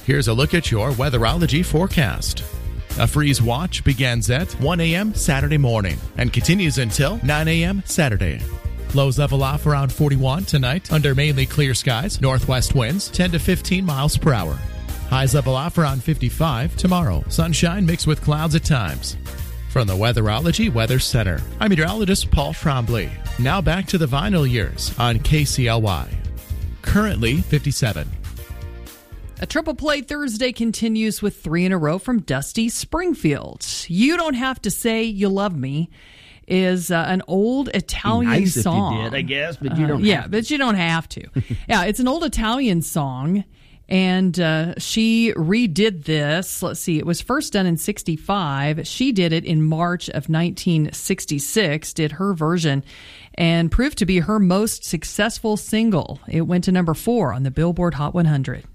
Here's a look at your weatherology forecast. A freeze watch begins at 1 a.m. Saturday morning and continues until 9 a.m. Saturday. Lows level off around 41 tonight under mainly clear skies. Northwest winds 10 to 15 miles per hour. Highs level off around 55 tomorrow. Sunshine mixed with clouds at times. From the Weatherology Weather Center, I'm meteorologist Paul Trombley. Now back to the vinyl years on KCLY. Currently 57. A Triple Play Thursday continues with 3 in a row from Dusty Springfield. You Don't Have to Say You Love Me is an old Italian song. If you did, I guess, but you don't have to. But you don't have to. Yeah, it's an old Italian song, and she redid this. Let's see, it was first done in 1965. She did it in March of 1966, did her version, and proved to be her most successful single. It went to number 4 on the Billboard Hot 100.